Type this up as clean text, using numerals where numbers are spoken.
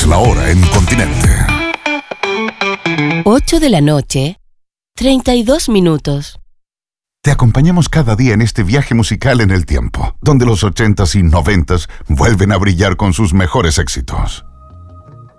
la hora en Continente. 8 de la noche, 32 minutos. Te acompañamos cada día en este viaje musical en el tiempo, donde los 80s y 90s vuelven a brillar con sus mejores éxitos.